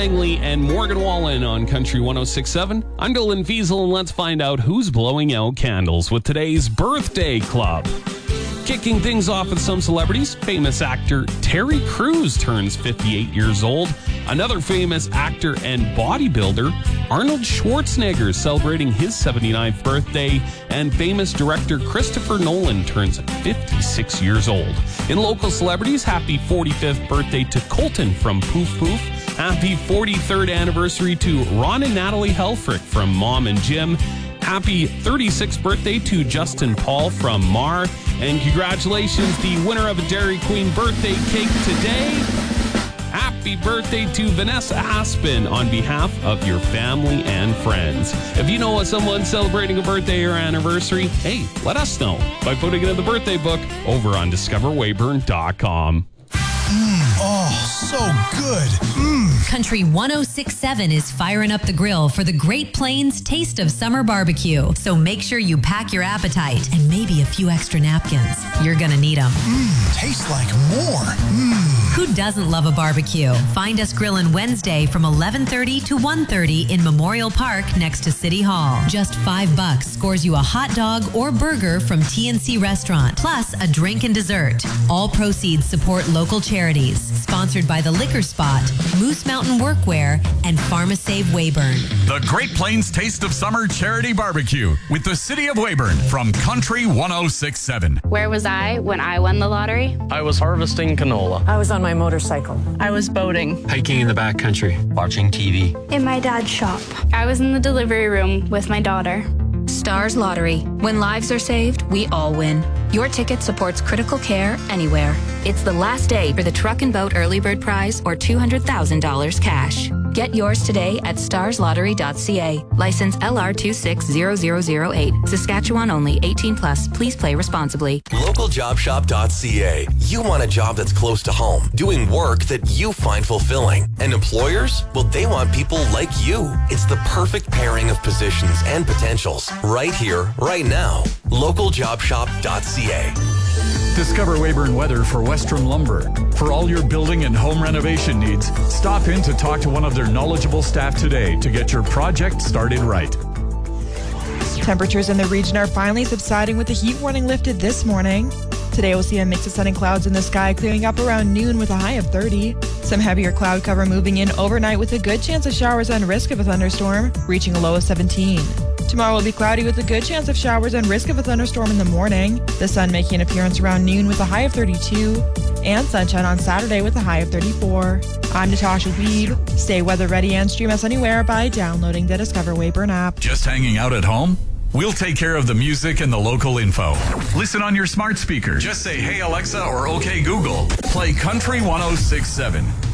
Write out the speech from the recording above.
Langley and Morgan Wallen on Country 106.7. I'm Dylan Fiesel, and let's find out who's blowing out candles with today's Birthday Club. Kicking things off with some celebrities, famous actor Terry Crews turns 58 years old. Another famous actor and bodybuilder, Arnold Schwarzenegger, is celebrating his 79th birthday, and famous director Christopher Nolan turns 56 years old. In local celebrities, happy 45th birthday to Colton from Poof Poof. Happy 43rd anniversary to Ron and Natalie Helfrich from Mom and Jim. Happy 36th birthday to Justin Paul from Mar. And congratulations, the winner of a Dairy Queen birthday cake today. Happy birthday to Vanessa Aspen on behalf of your family and friends. If you know of someone celebrating a birthday or anniversary, hey, let us know by putting it in the birthday book over on discoverwayburn.com. So good. Country 106.7 is firing up the grill for the Great Plains Taste of Summer Barbecue. So make sure you pack your appetite and maybe a few extra napkins. You're gonna need them. Tastes like more. Who doesn't love a barbecue? Find us grilling Wednesday from 11:30 to 1:30 in Memorial Park next to City Hall. Just $5 scores you a hot dog or burger from TNC Restaurant, plus a drink and dessert. All proceeds support local charities. Sponsored by the Liquor Spot, Moose Mountain Workwear, and PharmaSave Weyburn. The Great Plains Taste of Summer Charity Barbecue with the City of Weyburn from Country 106.7. Where was I when I won the lottery? I was harvesting canola. I was on my motorcycle. I was boating. Hiking in the backcountry. Watching TV. In my dad's shop. I was in the delivery room with my daughter. Stars Lottery. When lives are saved, we all win. Your ticket supports critical care anywhere. It's the last day for the Truck and Boat Early Bird Prize or $200,000 cash. Get yours today at starslottery.ca. License LR260008. Saskatchewan only. 18 plus. Please play responsibly. Localjobshop.ca. You want a job that's close to home, doing work that you find fulfilling. And employers? Well, they want people like you. It's the perfect pairing of positions and potentials. Right here, right now. Localjobshop.ca. Discover Weyburn weather for Western Lumber. For all your building and home renovation needs, stop in to talk to one of their knowledgeable staff today to get your project started right. Temperatures in the region are finally subsiding with the heat warning lifted this morning. Today we'll see a mix of sun and clouds in the sky, clearing up around noon with a high of 30. Some heavier cloud cover moving in overnight with a good chance of showers and risk of a thunderstorm, reaching a low of 17. Tomorrow will be cloudy with a good chance of showers and risk of a thunderstorm in the morning. The sun making an appearance around noon with a high of 32. And sunshine on Saturday with a high of 34. I'm Natasha Weeb. Stay weather ready and stream us anywhere by downloading the Discover Weyburn app. Just hanging out at home? We'll take care of the music and the local info. Listen on your smart speaker. Just say, "Hey Alexa" or "Okay Google." Play Country 106.7.